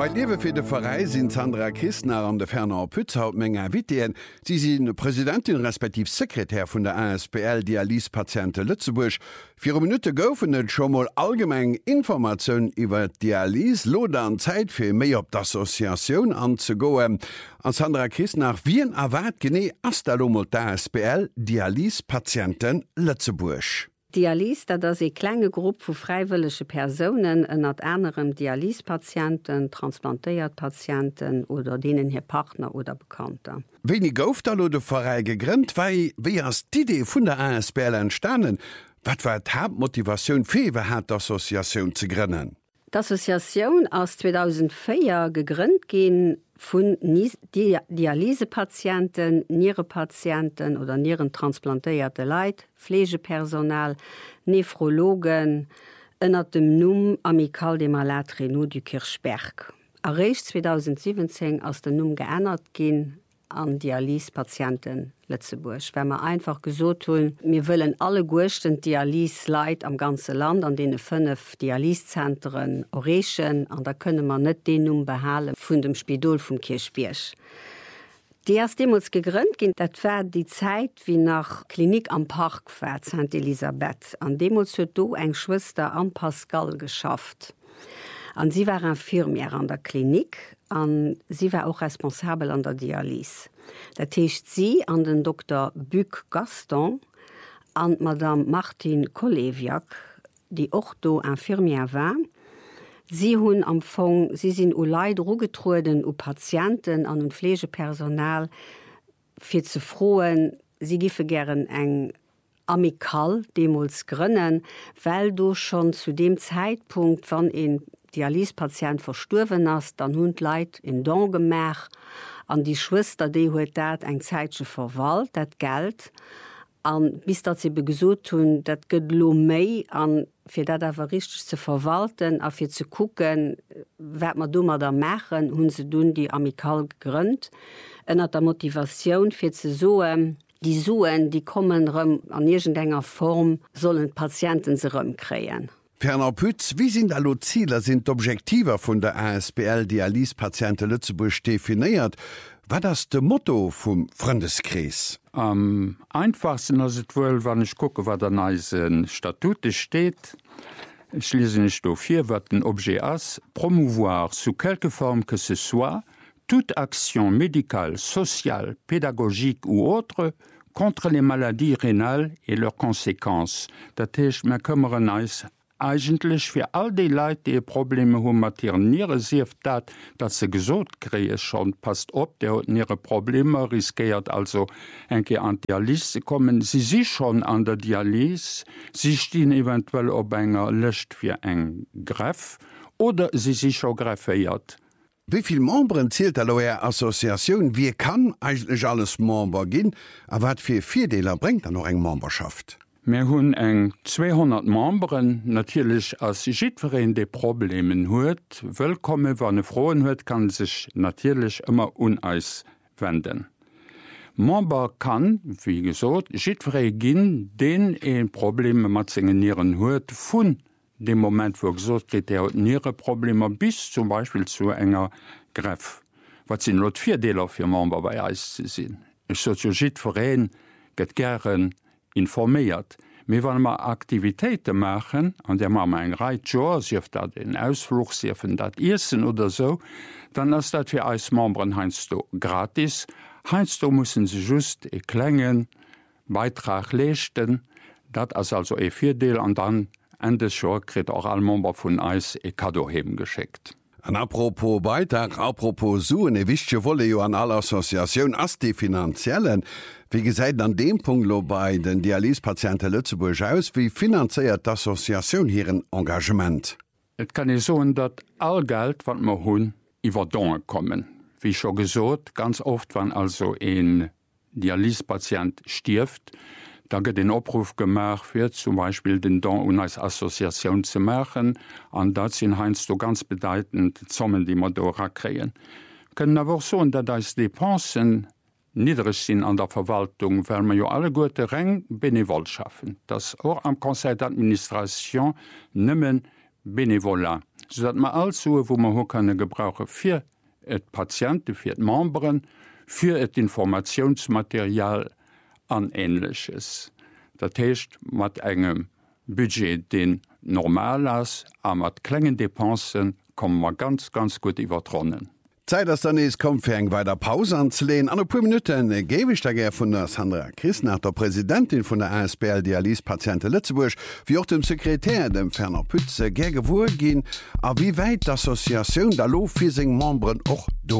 Bei Liewe fir de Verein sind Sandra Christner an de Ferner Pützhaut Menge Witien. Sie sind Präsidentin respektiv Sekretär vun der ASBL Dialysepatiente Lützeburg. 4 Minuten goufen et schon mal allgemeng Informationun iwwer Dialys Lodan Zeit fir méi op d'Assoziatioun anzugoen. An Sandra Christner wien erwart gené Astalomol der ASBL Dialysepatienten Lützeburg. Dialys, dat e klenge Gruppe vu freiwillige Personen ënner anderem Dialysepatienten, transplantéiert Patienten oder denen hier Partner oder Bekannter. Wenig gouf da de Verein gegrünnt, wie as d'Idee vun der ASBL entstanden? Wat war d'Hauptmotivationun fir hat d'Assoziatioun ze grënnen? D'Assoziatioun aus 2004 gegrünnt gin vun Dialysepatienten, Nierepatienten oder nierentransplantéierte Leiit, Pflegepersonal, Nephrologen, ënner dem Numm Amical des Malades Renaux du Kirchberg. Erreicht 2017 aus dem Numm geändert gin an Dialysepatienten Lützeburg. Wenn wir einfach gesot tun, wir wollen alle gochten Dialysleit am ganze Land an denen 5 Dialyszentren orechen, an da könne man net den Numm behalen vun dem Spidol vum Kirchberg. Die erst demos gegrünnt gin, dat war die Zeit wie nach Klinik am Park war St. Elisabeth. An demos huet do eng Schwester an Pascal geschafft. Und sie war Infirmière an der Klinik und sie war auch responsabel an der Dialyse. Da techt sie an den Dr. Buc Gaston an Madame Martin Koleviak, die auch do Infirmière war. Sie hun am Fong, sie sind u Leid rugetruden u Patienten an und Pflegepersonal fir zu frohen, sie gife gern eng Amical demos grünnen, weil du schon zu dem Zeitpunkt wann in Dialysepatient verstorven ass, dann hund Leiit in Don gemach an die Schwester, die huet dat eng Zeitsche verwalt, dat Geld, an bis dat sie begesot hun, dat gëtt lo méi an fir dat awer richtig zu verwalten, a fir zu kucken, wat man dummer da machen, hun se dun die Amical gegrünnt, ënner der Motivationun fir ze soen, die Suen, die kommen an irgendeiner Form, sollen Patienten se kreen. Ferner Pütz, wie sind allo Ziele, sind Objektiver vun der ASBL Dialysepatiente Lützeburg definiert? War das de Motto vum Freundeskreis? Am einfachsten as het wohl, wann ich gucke, wat an eisen Statute steht. Ich lese nicht dofir, wat ein Objet as, promouvoir sous quelque forme que ce soit toute action médicale, sociale, pédagogique ou autre contre les maladies rénales et leurs conséquences. Dat heißt, wir kümmern uns eigentlich für all die Leute, die Probleme haben mit ihren Nieren, sieft dat sie gesund kriegen schon, passt op, der hat ihre Probleme, riskiert also enke an Dialyse zu kommen. Sie sind schon an der Dialyse, sie stehen eventuell auf einer Liste für ein Greff oder sie sind schon greffiert. Wie viele Membres zählt eure Assoziation? Wie kann eigentlich alles Member gehen? Aber was für Vorteile bringt dann noch eine Memberschaft? Wir haben eng 200 Membern, natürlich als jidverein die Probleme huet, willkommen, wenn eine Frauen huet, kann sich natürlich immer un uns wenden. Member kann, wie gesagt, jidverein gehen, den ein Problem mit seinen Nieren huet, von dem Moment, wo gesagt wird, der hat Nierenprobleme, bis zum Beispiel zu enger Greff. Was sind nur 4 Deler für Member bei uns zu sehen? Ich sage, jidverein geht gern informiert. Wir wollen mal Aktivitäten machen, an der man ein Reitjour, sie da den Ausflug, sie das Essen oder so, dann ist das für uns Membern heinst du gratis. Heinst du müssen sie just einen kleinen Beitrag leisten. Das ist also ein Viertel und dann Ende Jahr kriegt auch alle Member von uns ein Cadeau geschickt. An apropos Beitrag, apropos Suen, e wichtige Wolle jo an aller Assoziation as die finanziellen. Wie gesagt, an dem Punkt lo bei den Dialysepatienten Lützeburg aus, wie finanziert die Assoziation hier ein Engagement? Es kann nicht so, dass all Geld, was wir haben, über Donner kommen. Wie schon gesagt, ganz oft, wenn also ein Dialysepatient stirbt, da wird ein Aufruf gemacht wird, zum Beispiel den Don als Assoziation zu machen. Und das sind heinz so ganz bedeutend Summen, die wir da kriegen. Wir können aber auch so, dass die Depensen niedrig sind an der Verwaltung, weil wir ja alle gute Rang benevol schaffen. Das auch am Conseil d'Administration nimmen Benevolat. sodat man also wo man ho kann gebrauche fir et Patienten fir Memberen fir et Informationsmaterial an Ähnliches. Dat heißt, mat engem Budget den normal ass a mat klengen Depensen kommen man ganz gut iwwertronnen. Zeit dass dann is kom fir eng weiter Pause anzulehnen. An pu Minuten gebe ich der vun der Sandra Christner, der Präsidentin vun der ASBL Dialysepatiente Lützeburg, wie auch dem Sekretär dem Ferner Pütze ger gewur gin, a wie weit d'Assoziatioun der Lofising Membren och do